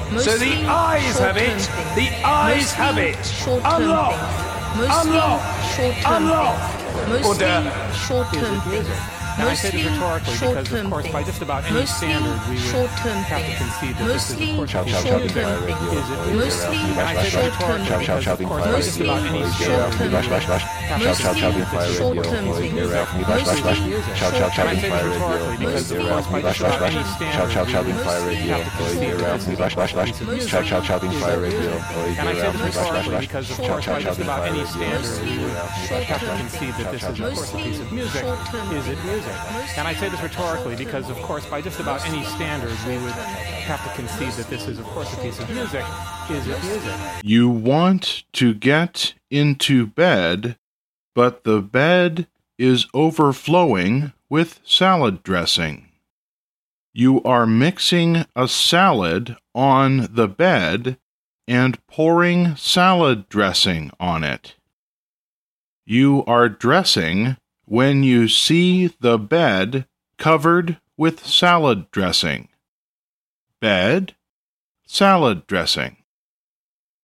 So the eyes have it. The eyes have it. Unlock. Unlock. Unlock. Order. Short-term things. Can I say this rhetorically? Because, of course, by just about any standard, we would have to concede that this is, of course, a piece of music. Can I say this rhetorically? Because, of course, by just about any standard, we would have to concede that this is, of course, a piece of music. Can I say this rhetorically? Because, of course, by just about any standard, we would have to concede that this is, of course, a piece of music. Can I say this rhetorically? Because, of course, by just about any standard, we would have to concede that this is, of course, a piece of music. Is it music? Can I say this rhetorically? Because, of course, by just about any standard, we would have to concede that this is, of course, a piece of music. Is it music? You want to get into bed, but the bed is overflowing with salad dressing. You are mixing a salad on the bed and pouring salad dressing on it. You are dressing when you see the bed covered with salad dressing. Bed, salad dressing.